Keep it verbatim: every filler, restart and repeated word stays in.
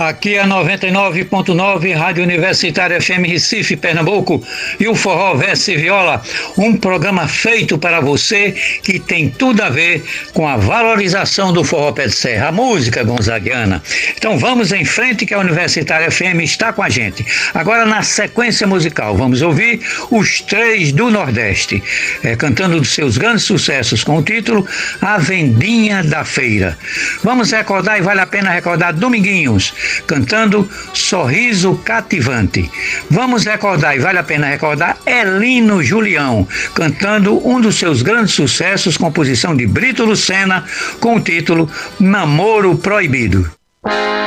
Aqui é noventa e nove ponto nove, Rádio Universitária F M Recife, Pernambuco, e o Forró Verso e Viola, um programa feito para você que tem tudo a ver com a valorização do forró pé de serra, a música gonzaguiana. Então vamos em frente que a Universitária F M está com a gente. Agora na sequência musical, vamos ouvir os Três do Nordeste, é, cantando dos seus grandes sucessos com o título A Vendinha da Feira. Vamos recordar, e vale a pena recordar, Dominguinhos, cantando Sorriso Cativante. Vamos recordar, e vale a pena recordar, Elino Julião, cantando um dos seus grandes sucessos, composição de Brito Lucena, com o título Namoro Proibido.